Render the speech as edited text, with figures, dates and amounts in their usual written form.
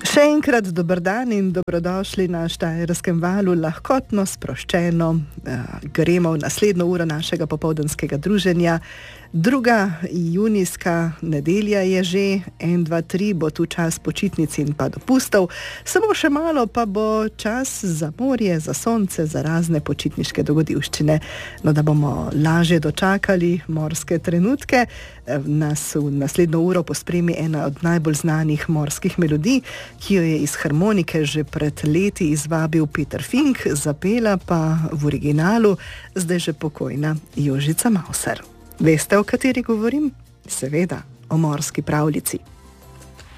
Še enkrat dober dan in dobrodošli na Štajerskem valu, lahkotno, sproščeno. Gremo v naslednjo uro našega popoldanskega druženja. 2. junijska nedelja je že, 1, 2, 3 bo tu čas počitnic in pa dopustov. Samo še malo pa bo čas za morje, za sonce, za razne počitniške dogodivščine. No, da bomo lažje dočakali morske trenutke, nas v naslednjo uro pospremi ena od najbolj znanih morskih melodij, ki jo je iz harmonike že pred leti izvabil Peter Fink, zapela pa v originalu zdaj že pokojna Jožica Mauser. Veste, o kateri govorim? Seveda, o morski pravljici.